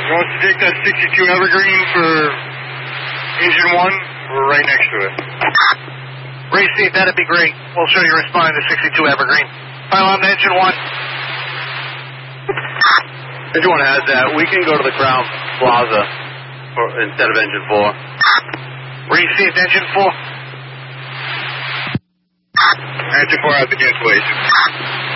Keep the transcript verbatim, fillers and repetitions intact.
You want to take that sixty-two Evergreen for engine one? We're right next to it. Receive, that'd be great. We'll show you responding to sixty-two Evergreen. Final on to engine one. Engine one has that. We can go to the Crown Plaza for, instead of engine four. Received, engine four. Engine four has the cancellation.